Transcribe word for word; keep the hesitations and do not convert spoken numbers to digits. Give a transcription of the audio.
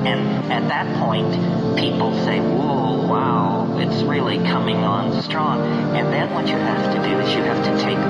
And at that point, people say, whoa, wow, it's really coming on strong. And then what you have to do is you have to take